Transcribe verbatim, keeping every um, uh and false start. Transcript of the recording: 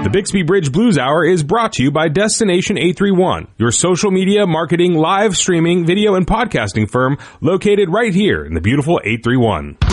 The Bixby Bridge Blues Hour is brought to you by Destination eight three one, your social media, marketing, live streaming, video, and podcasting firm located right here in the beautiful eight three one.